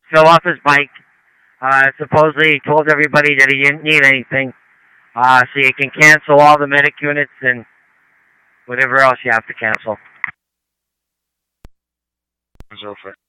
fell off his bike. Supposedly he told everybody that he didn't need anything. So you can cancel all the medic units and whatever else you have to cancel. It's over.